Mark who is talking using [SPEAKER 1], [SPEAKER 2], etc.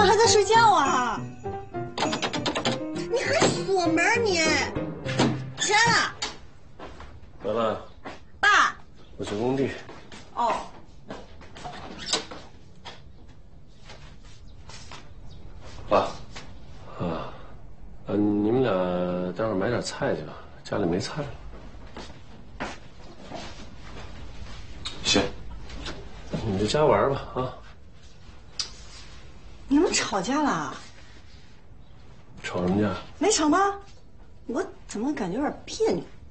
[SPEAKER 1] 们还在睡觉啊？你还锁门你？谁来了？
[SPEAKER 2] 来了。
[SPEAKER 1] 爸。
[SPEAKER 2] 我去工地。
[SPEAKER 1] 哦。
[SPEAKER 2] 爸。你们俩待会儿买点菜去吧，家里没菜了。行，你们就家玩吧啊。
[SPEAKER 1] 你们吵架了？
[SPEAKER 2] 吵什么架？
[SPEAKER 1] 没吵吗？我怎么感觉有点别扭？